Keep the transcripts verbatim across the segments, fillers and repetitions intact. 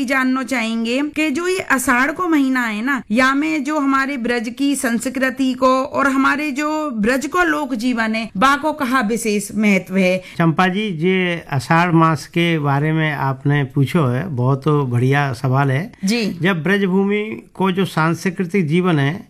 जानना चाहेंगे कि जो ये आषाढ़ को महीना है ना, या में जो हमारे ब्रज की संस्कृति को और हमारे जो ब्रज को लोक जीवन है बाको कहा विशेष महत्व है। चंपा जी, ये आषाढ़ मास के बारे में आपने पूछो है, बहुत बढ़िया सवाल है जी। जब ब्रज भूमि को जो सांस्कृतिक जीवन है,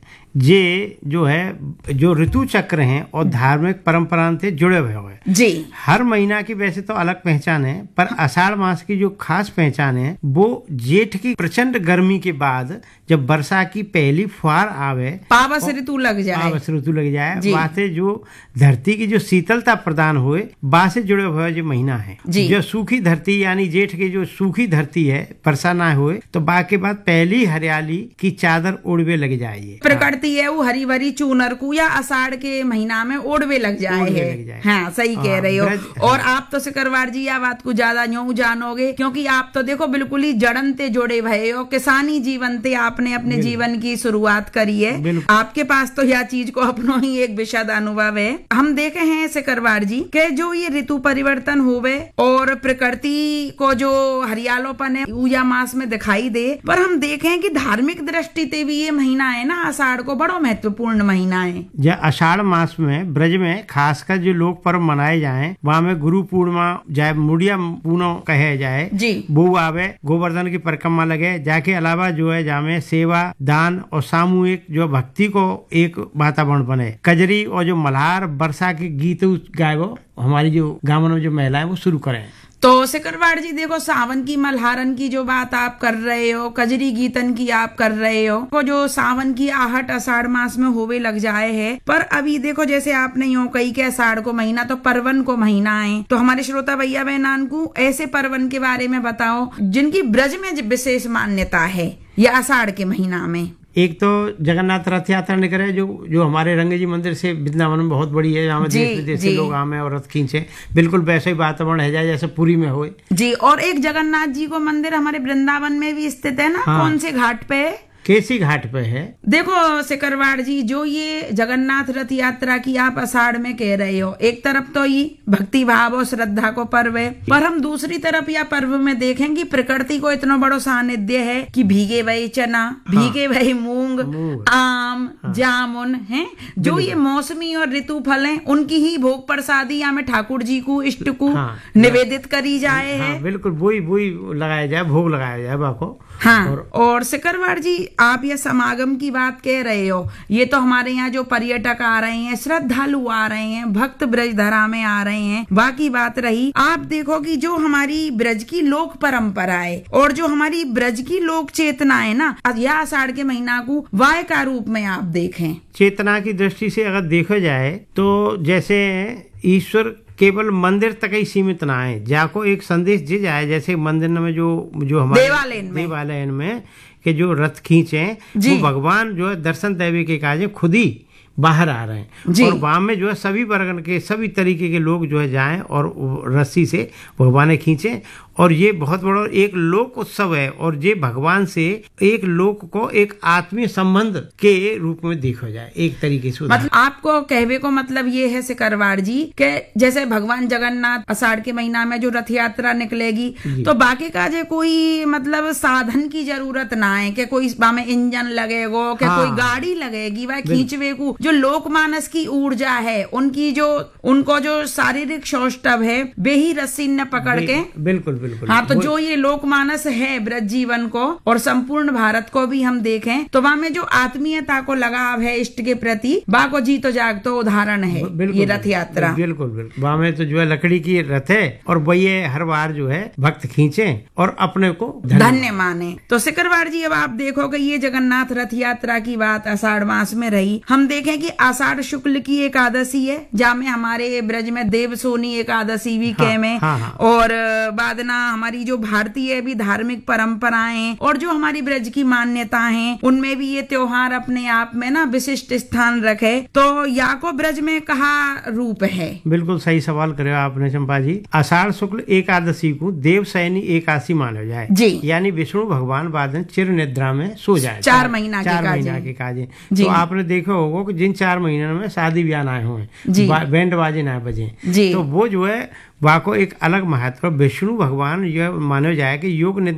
ये जो है जो ऋतु चक्र हैं और धार्मिक परंपराओं से जुड़े हुए हैं जी। हर महीना की वैसे तो अलग पहचान है, पर आषाढ़ मास की जो खास पहचान है वो जेठ की प्रचंड गर्मी के बाद जब वर्षा की पहली फुहार आवे, पावस ऋतु लग जाए, पावस ऋतु लग जाए, वहां से जो धरती की जो शीतलता प्रदान हुए, वहां से जुड़े हुए जो महीना है। जो सूखी धरती यानी जेठ की जो सूखी धरती है, वर्षा ना हुए तो बाकी के बाद पहली हरियाली की चादर ओढ़वे लग जाए, प्रकृति है वो हरी भरी चूनर को या आषाढ़ के महीना में ओढ़वे लग जाए है। हाँ, सही कह रहे हो। और आप तो सिकरवार जी यह बात को ज्यादा यूं जानोगे, क्योंकि आप तो देखो बिल्कुल ही जड़न ते जुड़े भये हो, किसानी जीवन ते आपने अपने जीवन की शुरुआत करी है। आपके पास तो यह चीज को अपनो ही एक विशद अनुभव है। हम देखे हैं सिकरवार जी के जो ये ऋतु परिवर्तन हुए और प्रकृति को जो हरियालोपन है ऊया मास में दिखाई दे, पर हम देखें कि धार्मिक दृष्टि से भी ये महीना है ना आषाढ़ को बड़ा महत्वपूर्ण महीना है। जब आषाढ़ मास में ब्रज में खासकर जो लोक पर्व मनाए जाए, वहाँ में गुरु पूर्णिमा जाए, मुड़िया पूनो कहे जाए जी, वो आवे, गोवर्धन की परिक्रमा लगे, जाके अलावा जो है जामे सेवा दान और सामूहिक जो भक्ति को एक वातावरण बने। कजरी और जो मल्हार वर्षा के गीत गाएगो, हमारी जो गाँव में जो महिलाएं वो शुरू करें। तो सिकरवार जी देखो, सावन की मल्हारन की जो बात आप कर रहे हो, कजरी गीतन की आप कर रहे हो, वो जो सावन की आहट आषाढ़ मास में होवे लग जाए है। पर अभी देखो जैसे आपने यूं कही कि आषाढ़ को महीना तो पर्वन को महीना है, तो हमारे श्रोता भैया बहनान को ऐसे पर्वन के बारे में बताओ जिनकी ब्रज में विशेष मान्यता है या आषाढ़ के महीना में। एक तो जगन्नाथ रथ यात्रा निकले जो जो हमारे रंग जी मंदिर से वृंदावन में बहुत बड़ी है, जहाँ देश विदेश से लोग आमे और रथ खींचे, बिल्कुल वैसे ही वातावरण है जाए जैसे पुरी में हो जी। और एक जगन्नाथ जी को मंदिर हमारे वृंदावन में भी स्थित है ना। हाँ। कौन से घाट पे है? केसी घाट पे है। देखो सिकरवार जी, जो ये जगन्नाथ रथ यात्रा की आप आषाढ़ में कह रहे हो, एक तरफ तो ये भक्ति भाव और श्रद्धा को पर्व है, पर हम दूसरी तरफ या पर्व में देखें कि प्रकृति को इतना बड़ो सानिध्य है कि भीगे भई चना, भीगे भई मूंग, आम, जामुन है, जो ये मौसमी और ऋतु फल हैं, उनकी ही भोग प्रसादी या में ठाकुर जी को इष्ट को निवेदित करी जाए है। बिल्कुल वही वही लगाया जाए, भोग लगाया जाए बाको। हाँ। और, और सिकरवार जी, आप ये समागम की बात कह रहे हो, ये तो हमारे यहाँ जो पर्यटक आ रहे हैं, श्रद्धालु आ रहे हैं, भक्त ब्रज धरा में आ रहे हैं, बाकी बात रही आप देखो कि जो हमारी ब्रज की लोक परंपरा है और जो हमारी ब्रज की लोक चेतना है ना, यह आषाढ़ के महीना को वाय का रूप में आप देखें। चेतना की दृष्टि से अगर देखा जाए तो जैसे ईश्वर केवल मंदिर तक ही सीमित ना है, जाको एक संदेश दे जाए, जैसे मंदिर में जो जो हमारे देवालयन में, देवालयन में कि जो रथ खींचे वो भगवान जो है दर्शन देवी के काज खुद ही बाहर आ रहे हैं, और वहां में जो है सभी वर्ग के सभी तरीके के लोग जो है जाएं और रस्सी से भगवान खींचे, और ये बहुत बड़ा एक लोक उत्सव है, और ये भगवान से एक लोक को एक आत्मीय संबंध के रूप में देखा जाए एक तरीके से। मतलब आपको कहवे को मतलब ये है सिकरवार जी के जैसे भगवान जगन्नाथ आषाढ़ के महीना में जो रथ यात्रा निकलेगी तो बाकी का जो कोई मतलब साधन की जरूरत ना है कि कोई में इंजन लगेगो कि हाँ। कोई गाड़ी लगेगी, वह खींचवे को जो लोकमानस की ऊर्जा है, उनकी जो उनको जो शारीरिक सौष्ठव है वे ही रस्सी न पकड़ के बिल्कुल बिल्कुल हाँ। तो जो ये लोकमानस है ब्रज जीवन को और संपूर्ण भारत को भी हम देखें तो वहाँ में जो आत्मीयता को लगाव है इष्ट के प्रति, बा को जी तो जाग तो उदाहरण है ये रथ यात्रा। बिल्कुल बिल्कुल वहाँ में तो जो है लकड़ी की रथ है और वही हर बार जो है भक्त खींचे और अपने को धन्य माने। तो सिकरवार जी, अब आप देखो कि ये जगन्नाथ रथ यात्रा की बात आषाढ़ मास में रही, हम देखें कि आषाढ़ शुक्ल की एकादशी है, जहाँ में हमारे ब्रज में देव सोनी एकादशी भी हाँ, में हाँ, हाँ। और बाद ना हमारी जो भारतीय भी धार्मिक परंपराएं और जो हमारी ब्रज की मान्यता हैं, उनमें भी ये त्योहार अपने आप में ना विशिष्ट स्थान रखे। तो या को ब्रज में कहा रूप है? बिल्कुल सही सवाल करे आपने चंपा जी। आषाढ़ शुक्ल एकादशी को देव सैनी एकादशी माना जाए जी, यानी विष्णु भगवान बाद में चिर निद्रा में सो जाए, चार महीना चार महीना के काजे। तो आपने देखा होगा कि जिन चार महीनों में शादी ब्याह आए हुए, बैंड बाजे ना बजे, तो वो जो है वाको एक अलग महत्व, विष्णु भगवान जो मानो जाए कि योग